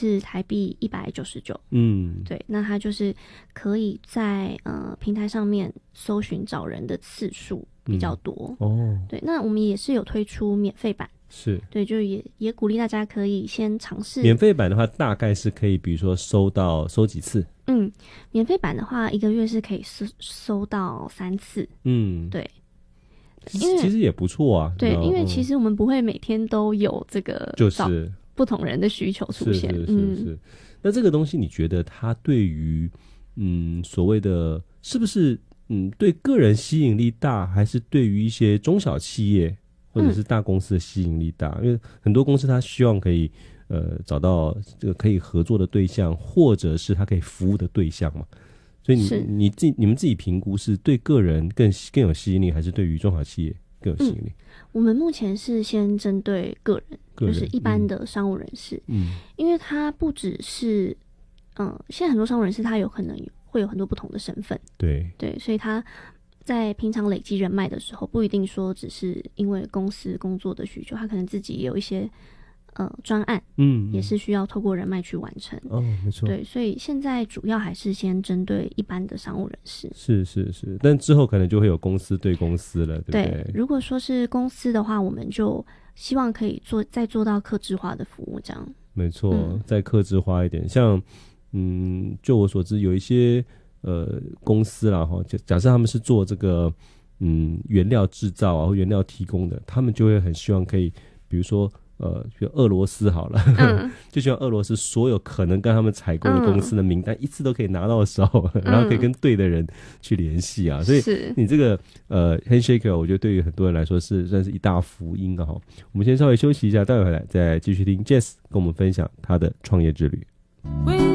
是台币199。对，那它就是可以在平台上面搜寻找人的次数比较多。对，那我们也是有推出免费版。是，对，就也鼓励大家可以先尝试。免费版的话，大概是可以，比如说收几次？免费版的话，1个月是可以收到3次。对，其实也不错啊。对，因为其实我们不会每天都有这个就是不同人的需求出现。是。那这个东西，你觉得它对于所谓的是不是对个人吸引力大，还是对于一些中小企业？或者是大公司的吸引力大，因为很多公司它希望可以找到这个可以合作的对象，或者是它可以服务的对象嘛。所以你们自己评估是对个人更有吸引力，还是对于中小企业更有吸引力？我们目前是先针对个人，就是一般的商务人士。因为它不只是现在很多商务人士他有可能会有很多不同的身份。对，所以他在平常累积人脉的时候，不一定说只是因为公司工作的需求，他可能自己也有一些专案，也是需要透过人脉去完成。没错。对，所以现在主要还是先针对一般的商务人士。是，但之后可能就会有公司对公司了，对不对？对，如果说是公司的话，我们就希望可以再做到客制化的服务，这样。没错，再客制化一点。像就我所知，有一些公司啦哈，假设他们是做这个原料制造啊或原料提供的，他们就会很希望可以，比如说比如俄罗斯好了，就希望俄罗斯所有可能跟他们采购的公司的名单一次都可以拿到手，然后可以跟对的人去联系啊。所以你这个Handshake， 我觉得对于很多人来说算是一大福音啊。我们先稍微休息一下，待会回来再继续听 Jess 跟我们分享他的创业之旅。